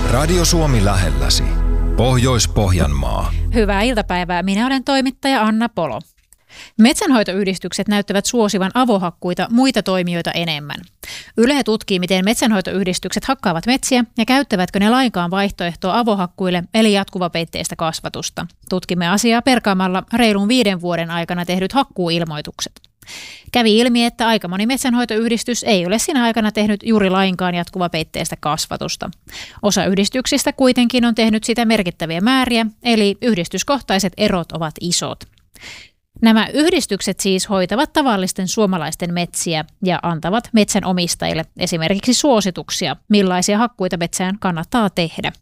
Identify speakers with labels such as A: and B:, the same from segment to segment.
A: Radio Suomi lähelläsi. Pohjois-Pohjanmaa.
B: Hyvää iltapäivää. Minä olen toimittaja Anna Polo. Metsänhoitoyhdistykset näyttävät suosivan avohakkuita muita toimijoita enemmän. Yle tutkii, miten metsänhoitoyhdistykset hakkaavat metsiä ja käyttävätkö ne lainkaan vaihtoehtoa avohakkuille eli jatkuvapeitteistä kasvatusta. Tutkimme asiaa perkaamalla reilun 5 vuoden aikana tehdyt hakkuuilmoitukset. Kävi ilmi, että aika moni metsänhoitoyhdistys ei ole siinä aikana tehnyt juuri lainkaan jatkuvapeitteistä kasvatusta. Osa yhdistyksistä kuitenkin on tehnyt sitä merkittäviä määriä, eli yhdistyskohtaiset erot ovat isot. Nämä yhdistykset siis hoitavat tavallisten suomalaisten metsiä ja antavat metsänomistajille esimerkiksi suosituksia, millaisia hakkuita metsään kannattaa tehdä.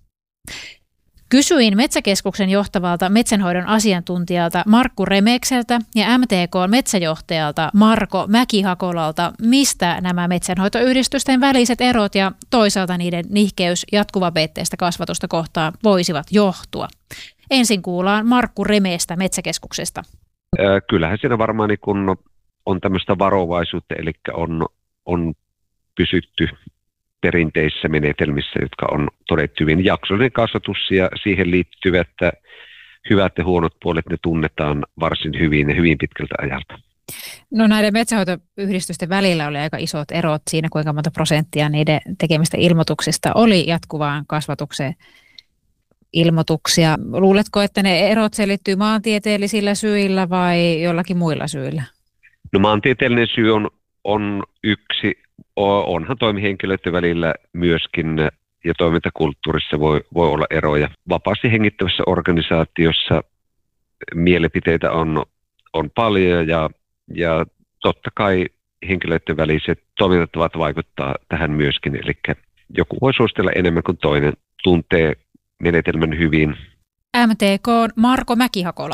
B: Kysyin Metsäkeskuksen johtavalta metsänhoidon asiantuntijalta Markku Remekseltä ja MTK-metsäjohtajalta Marko Mäki-Hakolalta, mistä nämä metsänhoitoyhdistysten väliset erot ja toisaalta niiden nihkeys jatkuvapeitteistä kasvatusta kohtaan voisivat johtua. Ensin kuullaan Markku Remeestä Metsäkeskuksesta.
C: Kyllähän siinä varmaan niin kun on tämmöistä varovaisuutta, eli on pysytty perinteisissä menetelmissä, jotka on todettu hyvin. Jaksollinen kasvatus ja siihen liittyvät hyvät ja huonot puolet, ne tunnetaan varsin hyvin ja hyvin pitkältä ajalta.
B: No näiden metsänhoitoyhdistysten välillä oli aika isot erot siinä, kuinka monta prosenttia niiden tekemistä ilmoituksista oli jatkuvaan kasvatukseen ilmoituksia. Luuletko, että ne erot selittyy maantieteellisillä syillä vai jollakin muilla syillä?
C: No maantieteellinen syy on yksi. Onhan toimihenkilöiden välillä myöskin ja toimintakulttuurissa voi olla eroja. Vapaasti hengittävässä organisaatiossa mielipiteitä on paljon ja totta kai henkilöiden väliset toimintatavat vaikuttaa tähän myöskin. Eli joku voi suositella enemmän kuin toinen, tuntee menetelmän hyvin. MTK
B: Marko Mäki-Hakola.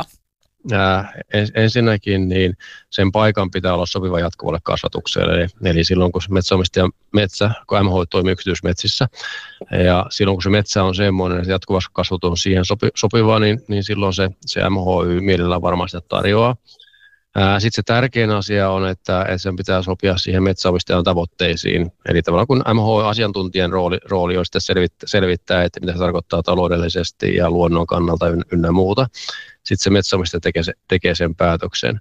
D: Ensinnäkin niin sen paikan pitää olla sopiva jatkuvalle kasvatukselle. Eli silloin kun metsänomistajan kun MH toimii yksityismetsissä ja silloin kun se metsä on semmoinen, että jatkuva kasvatus on siihen sopiva, niin silloin se MHY mielellään varmaan sitä tarjoaa. Sitten se tärkein asia on, että sen pitää sopia siihen metsänomistajan tavoitteisiin. Eli tavallaan kun MH-asiantuntijan rooli on sitten selvittää, että mitä se tarkoittaa taloudellisesti ja luonnon kannalta ynnä muuta. Sitten se metsänomistaja tekee sen päätöksen.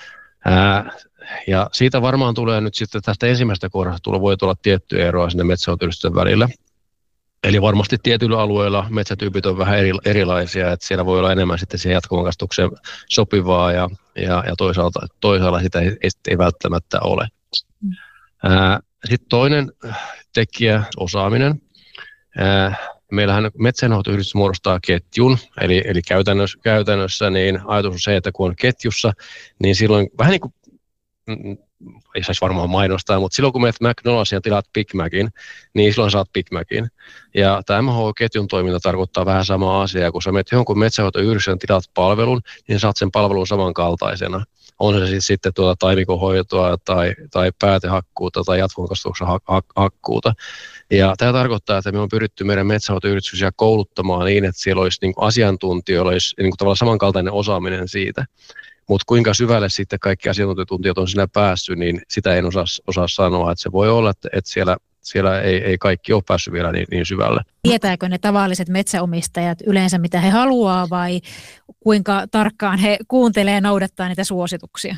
D: Ja siitä varmaan tulee nyt sitten tästä ensimmäisestä kohdasta voi tulla tiettyä eroa sinne metsänhoitoyhdistysten välillä. Eli varmasti tietyillä alueilla metsätyypit on vähän erilaisia, että siellä voi olla enemmän sitten siihen jatkuvan kasvatukseen sopivaa ja toisaalta sitä ei välttämättä ole. Sitten toinen tekijä, osaaminen. Meillähän metsänhoitoyhdistys muodostaa ketjun, eli käytännössä niin ajatus on se, että kun on ketjussa, niin silloin vähän niin kuin, ei saisi varmaan mainostaa, mutta silloin kun menet McDonald'sin ja tilaat Big Macin, niin silloin saat Big Macin. Ja tämä MH-ketjun toiminta tarkoittaa vähän samaa asiaa, kun sä menet johonkin metsänhoitoyhdistyksen tilaat palvelun, niin saat sen palvelun samankaltaisena. On se sitten taimikonhoitoa tai päätehakkuuta tai jatkuvan kasvatuksen hakkuuta. Ja tämä tarkoittaa, että me on pyritty meidän metsänhoitoyhdistyksiä kouluttamaan niin, että siellä olisi niin kuin asiantuntijoilla olisi niin kuin tavallaan samankaltainen osaaminen siitä. Mutta kuinka syvälle sitten kaikki asiantuntijat on siinä päässyt, niin sitä en osaa sanoa. Että se voi olla, että siellä ei kaikki ole päässyt vielä niin syvälle.
B: Tietääkö ne tavalliset metsäomistajat yleensä, mitä he haluaa vai kuinka tarkkaan he kuuntelee ja noudattaa niitä suosituksia?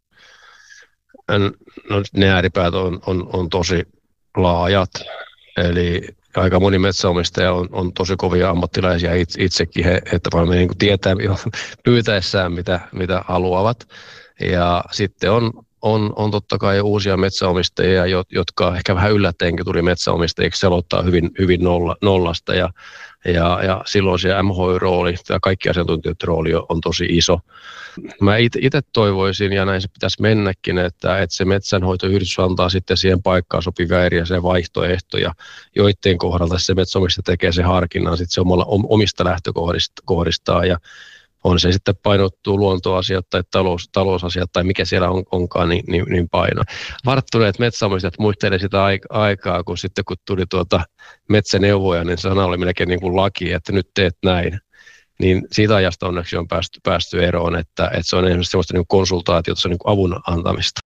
D: No, ne ääripäät on tosi laajat. Eli aika moni metsäomistaja on tosi kovia ammattilaisia itsekin, että vaan niin tietää jo pyytäessään, mitä haluavat. Ja sitten on totta kai uusia metsäomistajia, jotka ehkä vähän yllättäenkin tuli metsäomistajiksi, se aloittaa hyvin nollasta. Ja silloin se MH-rooli, tämä kaikki asiantuntijoiden rooli on tosi iso. Mä itse toivoisin, ja näin se pitäisi mennäkin, että se metsänhoitoyhdistys antaa sitten siihen paikkaan sopivia erilaisia vaihtoehtoja, joiden kohdalta se metsäomistaja tekee sen harkinnan sitten se omista lähtökohdistaan. Ja on se sitten painottuu luontoasiat tai talousasiat tai mikä siellä onkaan, niin paino. Varttuneet metsäomistajat muistelevat sitä aikaa, kun tuli metsäneuvoja, niin sana oli melkein niin kuin laki, että nyt teet näin. Niin siitä ajasta onneksi on päästy eroon, että se on esimerkiksi sellaista niin konsultaatiota, se on niin avun antamista.